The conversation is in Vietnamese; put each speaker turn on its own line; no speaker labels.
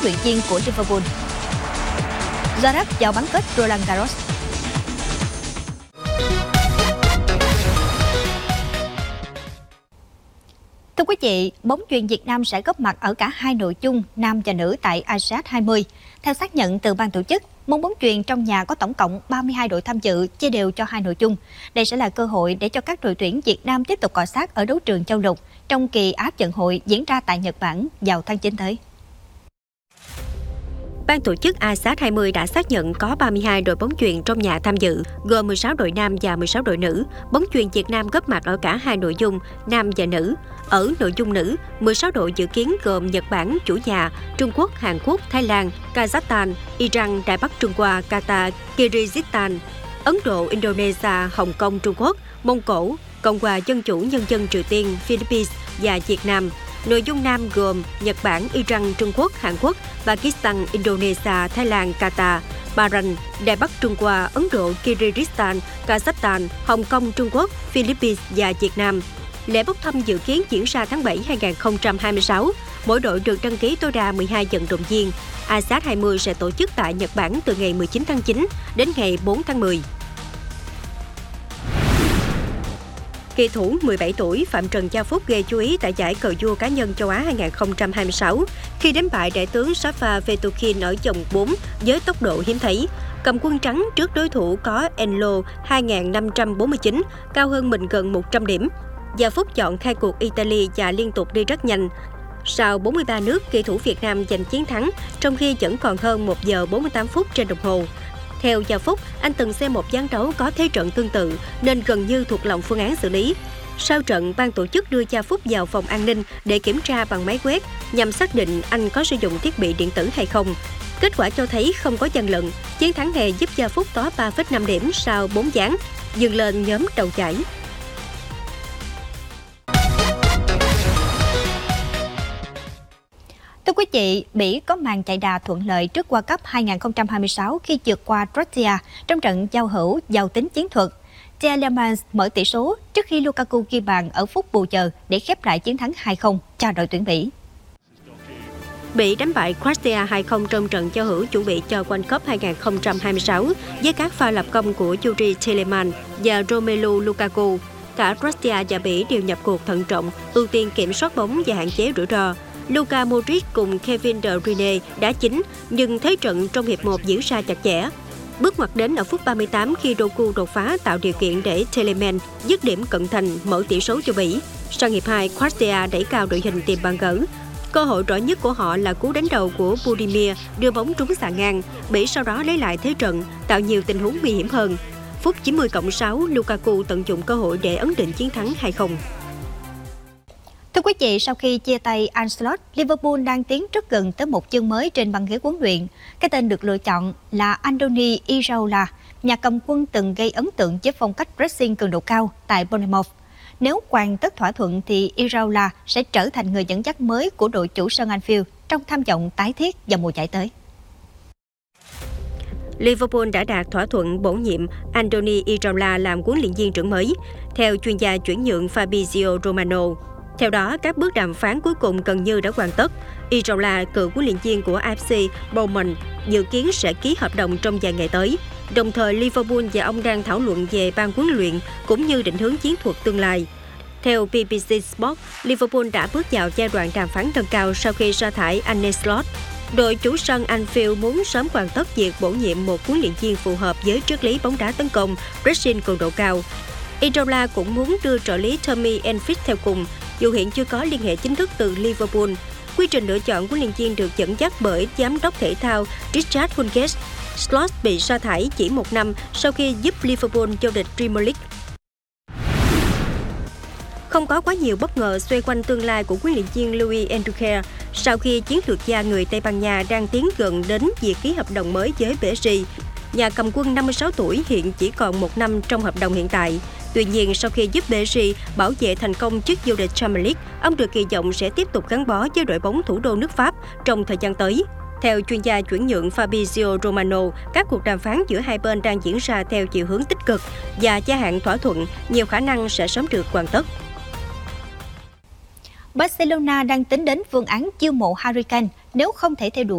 luyện viên của Liverpool. Zverev vào bán kết Roland Garros. Thưa quý vị, bóng chuyền Việt Nam sẽ góp mặt ở cả hai nội dung nam và nữ tại ASEAN 20. Theo xác nhận từ ban tổ chức, môn bóng chuyền trong nhà có tổng cộng 32 đội tham dự, chia đều cho hai nội dung. Đây sẽ là cơ hội để cho các đội tuyển Việt Nam tiếp tục cọ xát ở đấu trường châu lục trong kỳ Á vận hội diễn ra tại Nhật Bản vào tháng 9 tới.
Ban tổ chức ASEAN 20 đã xác nhận có 32 đội bóng chuyền trong nhà tham dự, gồm 16 đội nam và 16 đội nữ. Bóng chuyền Việt Nam góp mặt ở cả hai nội dung, nam và nữ. Ở nội dung nữ, 16 đội dự kiến gồm Nhật Bản, chủ nhà, Trung Quốc, Hàn Quốc, Thái Lan, Kazakhstan, Iran, Đài Bắc Trung Hoa, Qatar, Kyrgyzstan, Ấn Độ, Indonesia, Hồng Kông, Trung Quốc, Mông Cổ, Cộng hòa Dân chủ Nhân dân Triều Tiên, Philippines và Việt Nam. Nội dung nam gồm Nhật Bản, Iran, Trung Quốc, Hàn Quốc, Pakistan, Indonesia, Thái Lan, Qatar, Bahrain, Đài Bắc Trung Hoa, Ấn Độ, Kyrgyzstan, Kazakhstan, Hồng Kông, Trung Quốc, Philippines và Việt Nam. Lễ bốc thăm dự kiến diễn ra tháng 7 2026. Mỗi đội được đăng ký tối đa 12 vận động viên. ASEAN 20 sẽ tổ chức tại Nhật Bản từ ngày 19 tháng 9 đến ngày 4 tháng 10. Kỳ thủ 17 tuổi Phạm Trần Gia Phúc gây chú ý tại giải cờ vua cá nhân châu Á 2026 khi đánh bại đại tướng Safa Vetokhin ở vòng 4 với tốc độ hiếm thấy. Cầm quân trắng trước đối thủ có Enlo 2549, cao hơn mình gần 100 điểm. Gia Phúc chọn khai cuộc Italy và liên tục đi rất nhanh. Sau 43 nước, kỳ thủ Việt Nam giành chiến thắng, trong khi vẫn còn hơn 1 giờ 48 phút trên đồng hồ. Theo Gia Phúc, anh từng xem một ván đấu có thế trận tương tự nên gần như thuộc lòng phương án xử lý. Sau trận, ban tổ chức đưa Gia Phúc vào phòng an ninh để kiểm tra bằng máy quét nhằm xác định anh có sử dụng thiết bị điện tử hay không. Kết quả cho thấy không có gian lận. Chiến thắng này giúp Gia Phúc có 3,5 điểm sau 4 ván, dừng lên nhóm đầu giải.
Thưa quý vị, Bỉ có màn chạy đà thuận lợi trước World Cup 2026 khi vượt qua Croatia trong trận giao hữu giàu tính chiến thuật. Tielemans mở tỷ số trước khi Lukaku ghi bàn ở phút bù giờ để khép lại chiến thắng 2-0 cho đội tuyển Bỉ.
Bỉ đánh bại Croatia 2-0 trong trận giao hữu chuẩn bị cho World Cup 2026 với các pha lập công của Yuri Tielemans và Romelu Lukaku. Cả Croatia và Bỉ đều nhập cuộc thận trọng, ưu tiên kiểm soát bóng và hạn chế rủi ro. Luka Modric cùng Kevin De Bruyne đá chính, nhưng thế trận trong hiệp 1 diễn ra chặt chẽ. Bước ngoặt đến ở phút 38 khi Doku đột phá tạo điều kiện để Tielemans dứt điểm cận thành mở tỷ số cho Bỉ. Sang hiệp 2, Croatia đẩy cao đội hình tìm bàn gỡ. Cơ hội rõ nhất của họ là cú đánh đầu của Budimir đưa bóng trúng xà ngang. Bỉ sau đó lấy lại thế trận, tạo nhiều tình huống nguy hiểm hơn. Phút 90+6, Lukaku tận dụng cơ hội để ấn định chiến thắng 2-0.
Thưa quý vị, sau khi chia tay Ancelotti, Liverpool đang tiến rất gần tới một chương mới trên băng ghế huấn luyện. Cái tên được lựa chọn là Andoni Iraola, nhà cầm quân từng gây ấn tượng với phong cách pressing cường độ cao tại Bournemouth. Nếu hoàn tất thỏa thuận thì Iraola sẽ trở thành người dẫn dắt mới của đội chủ sân Anfield trong tham vọng tái thiết vào mùa giải tới.
Liverpool đã đạt thỏa thuận bổ nhiệm Andoni Iraola làm huấn luyện viên trưởng mới, theo chuyên gia chuyển nhượng Fabrizio Romano. Theo đó, các bước đàm phán cuối cùng gần như đã hoàn tất. Iraola, cựu huấn luyện viên của AFC Bournemouth, dự kiến sẽ ký hợp đồng trong vài ngày tới. Đồng thời, Liverpool và ông đang thảo luận về ban huấn luyện cũng như định hướng chiến thuật tương lai. Theo BBC Sport, Liverpool đã bước vào giai đoạn đàm phán nâng cao sau khi sa thải Arne Slot. Đội chủ sân Anfield muốn sớm hoàn tất việc bổ nhiệm một huấn luyện viên phù hợp với triết lý bóng đá tấn công, pressing cường độ cao. Iraola cũng muốn đưa trợ lý Tommy Enfield theo cùng, dù hiện chưa có liên hệ chính thức từ Liverpool. Quy trình lựa chọn huấn luyện viên được dẫn dắt bởi giám đốc thể thao Richard Woodgate. Slot bị sa thải chỉ một năm sau khi giúp Liverpool vô địch Premier League. Không có quá nhiều bất ngờ xoay quanh tương lai của huấn luyện viên Luis Enrique sau khi chiến lược gia người Tây Ban Nha đang tiến gần đến việc ký hợp đồng mới với PSG. Nhà cầm quân 56 tuổi hiện chỉ còn 1 năm trong hợp đồng hiện tại. Tuy nhiên, sau khi giúp PSG bảo vệ thành công chức vô địch Champions League, ông được kỳ vọng sẽ tiếp tục gắn bó với đội bóng thủ đô nước Pháp trong thời gian tới. Theo chuyên gia chuyển nhượng Fabrizio Romano, các cuộc đàm phán giữa hai bên đang diễn ra theo chiều hướng tích cực và gia hạn thỏa thuận nhiều khả năng sẽ sớm được hoàn tất.
Barcelona đang tính đến phương án chiêu mộ Harry Kane nếu không thể theo đuổi